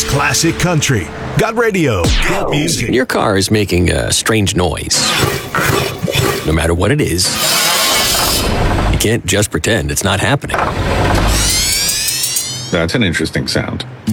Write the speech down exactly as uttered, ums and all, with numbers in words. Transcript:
It's classic country. Got radio. Got music. Your car is making a strange noise. No matter what it is, you can't just pretend it's not happening. That's an interesting sound.